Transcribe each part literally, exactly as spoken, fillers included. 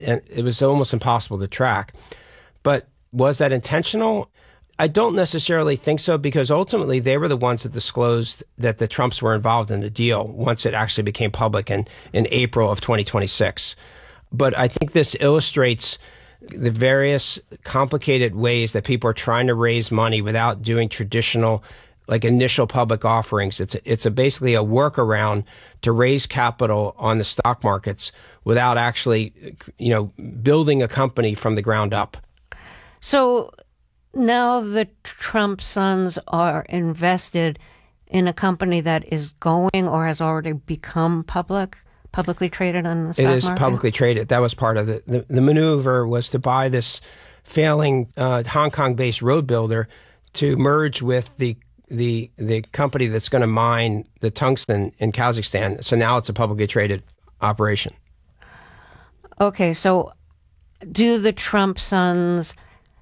and it was almost impossible to track. But was that intentional? I don't necessarily think so, because ultimately they were the ones that disclosed that the Trumps were involved in the deal once it actually became public in, in April of twenty twenty-six. But I think this illustrates the various complicated ways that people are trying to raise money without doing traditional, like initial public offerings. It's a, it's a basically a workaround to raise capital on the stock markets without actually, you know, building a company from the ground up. So now the Trump sons are invested in a company that is going or has already become public, publicly traded on the stock market? It is publicly traded. That was part of it. The, the maneuver was to buy this failing uh, Hong Kong-based road builder to merge with the the the company that's going to mine the tungsten in Kazakhstan. So now it's a publicly traded operation. Okay, so do the Trump sons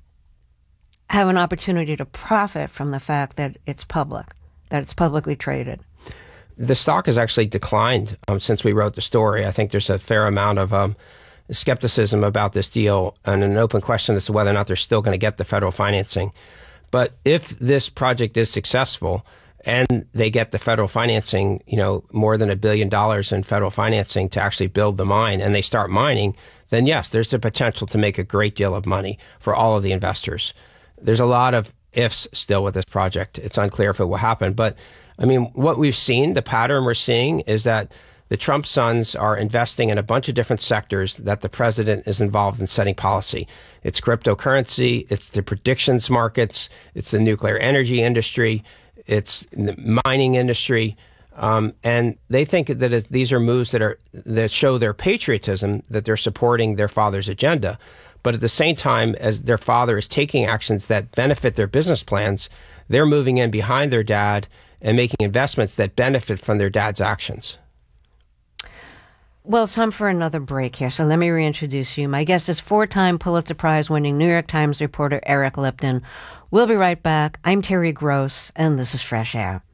have an opportunity to profit from the fact that it's public, that it's publicly traded? The stock has actually declined um, since we wrote the story. I think there's a fair amount of um, skepticism about this deal and an open question as to whether or not they're still going to get the federal financing. But if this project is successful and they get the federal financing, you know, more than a billion dollars in federal financing to actually build the mine, and they start mining, then yes, there's the potential to make a great deal of money for all of the investors. There's a lot of ifs still with this project. It's unclear if it will happen. But, I mean, what we've seen, the pattern we're seeing is that the Trump sons are investing in a bunch of different sectors that the president is involved in setting policy. It's cryptocurrency, it's the predictions markets, it's the nuclear energy industry, it's the mining industry. Um, and they think that it, these are moves that are that show their patriotism, that they're supporting their father's agenda. But at the same time, as their father is taking actions that benefit their business plans, they're moving in behind their dad and making investments that benefit from their dad's actions. Well, it's time for another break here, so let me reintroduce you. My guest is four-time Pulitzer Prize-winning New York Times reporter Eric Lipton. We'll be right back. I'm Terry Gross, and this is Fresh Air.